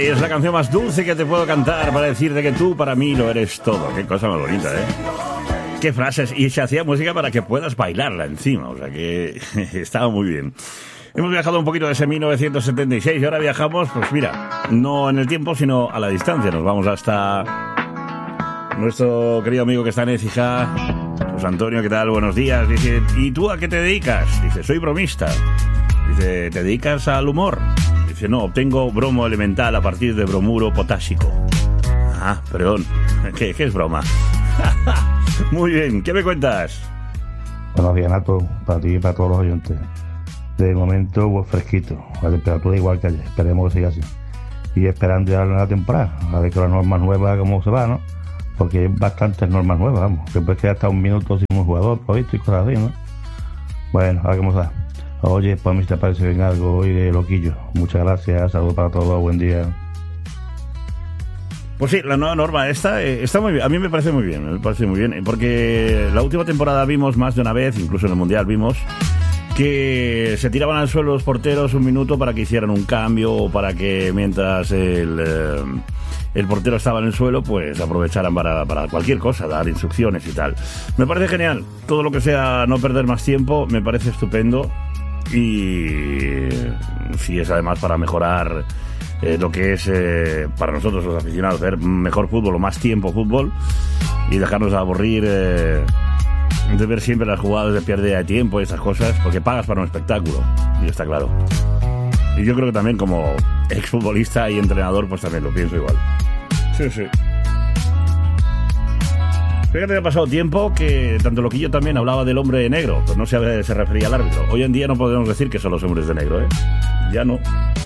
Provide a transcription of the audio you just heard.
y es la canción más dulce que te puedo cantar para decirte que tú para mí lo eres todo. Qué cosa más bonita, ¿eh? Qué frases. Y se hacía música para que puedas bailarla encima, o sea que estaba muy bien. Hemos viajado un poquito desde 1976 y ahora viajamos, pues mira, no en el tiempo, sino a la distancia. Nos vamos hasta nuestro querido amigo que está en Écija, José Antonio. ¿Qué tal? Buenos días. Dice, ¿y tú a qué te dedicas? Dice, soy bromista. Dice, ¿te dedicas al humor? Dice, no, obtengo bromo elemental a partir de bromuro potásico. Ah, perdón. ¿Qué es broma? Muy bien, ¿qué me cuentas? Buenos días, Nato, para ti y para todos los oyentes. De momento, pues fresquito, la temperatura igual que ayer, esperemos que siga así. Y esperando ya la temporada, a ver con las normas nuevas cómo se va, ¿no? Porque hay bastantes normas nuevas, vamos. Que puedes quedar hasta un minuto sin un jugador, por visto, y cosas así, ¿no? Bueno, a ver cómo se va. Oye, pues a mí te parece bien algo hoy de loquillo. Muchas gracias, saludos para todos, buen día. Pues sí, la nueva norma está muy bien. A mí me parece muy bien, porque la última temporada vimos más de una vez, incluso en el Mundial vimos, que se tiraban al suelo los porteros un minuto para que hicieran un cambio o para que mientras el portero estaba en el suelo, pues aprovecharan para cualquier cosa, dar instrucciones y tal. Me parece genial. Todo lo que sea no perder más tiempo me parece estupendo y si es además para mejorar lo que es para nosotros los aficionados, ver mejor fútbol o más tiempo fútbol y dejarnos aburrir de ver siempre las jugadas de pérdida de tiempo y esas cosas, porque pagas para un espectáculo, y está claro. Y yo creo que también como exfutbolista y entrenador, pues también lo pienso igual. Sí. Fíjate que ha pasado tiempo que tanto Loquillo también hablaba del hombre de negro, pues no se refería al árbitro. Hoy en día no podemos decir que son los hombres de negro, ¿eh? Ya no.